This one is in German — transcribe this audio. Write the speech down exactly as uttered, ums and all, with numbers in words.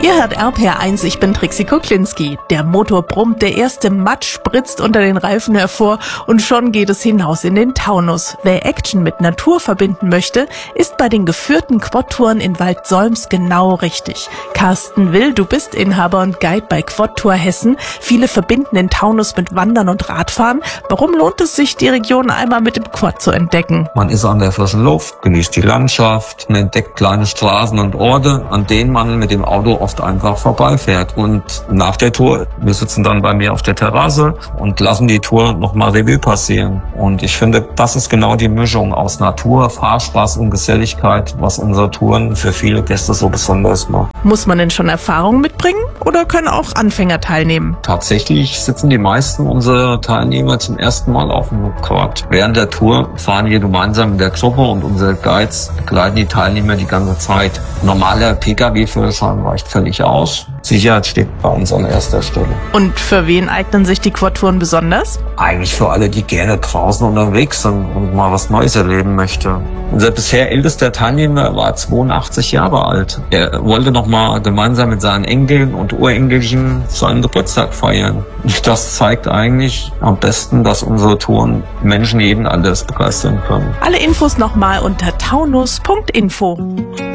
Ihr hört R P R eins, ich bin Trixie Kuklinski. Der Motor brummt, der erste Matsch spritzt unter den Reifen hervor und schon geht es hinaus in den Taunus. Wer Action mit Natur verbinden möchte, ist bei den geführten Quad-Touren in Waldsolms genau richtig. Carsten Will, du bist Inhaber und Guide bei Quad-Tour Hessen. Viele verbinden den Taunus mit Wandern und Radfahren. Warum lohnt es sich, die Region einmal mit dem Quad zu entdecken? Man ist an der frischen Luft, genießt die Landschaft, man entdeckt kleine Straßen und Orte, an denen man mit dem Auto oft einfach vorbeifährt. Und nach der Tour, wir sitzen dann bei mir auf der Terrasse und lassen die Tour nochmal Revue passieren. Und ich finde, das ist genau die Mischung aus Natur, Fahrspaß und Geselligkeit, was unsere Touren für viele Gäste so besonders macht. Muss man denn schon Erfahrung mitbringen oder können auch Anfänger teilnehmen? Tatsächlich sitzen die meisten unserer Teilnehmer zum ersten Mal auf dem Quad. Während der Tour fahren wir gemeinsam in der Gruppe und unsere Guides begleiten die Teilnehmer die ganze Zeit. Normaler P K W-Führerschein reicht völlig aus. Sicherheit steht bei uns an erster Stelle. Und für wen eignen sich die Quad-Touren besonders? Eigentlich für alle, die gerne draußen unterwegs sind und mal was Neues erleben möchte. Unser bisher ältester Teilnehmer war zweiundachtzig Jahre alt. Er wollte noch mal gemeinsam mit seinen Enkeln und Urenkelchen seinen Geburtstag feiern. Das zeigt eigentlich am besten, dass unsere Touren Menschen jeden Alters begeistern können. Alle Infos nochmal unter taunus punkt info.